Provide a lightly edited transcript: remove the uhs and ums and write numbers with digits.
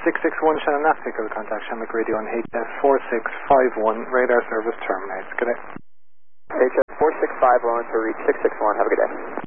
661 Shannon Nastical, contact Shamrock Radio on HF4651, radar service terminates. Good day. HF4651 to reach 661, have a good day.